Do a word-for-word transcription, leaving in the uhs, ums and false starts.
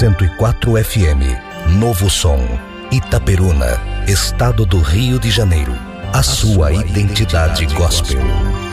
cento e quatro F M. Novo Som. Itaperuna, Estado do Rio de Janeiro. A, a sua, sua identidade, identidade gospel. gospel.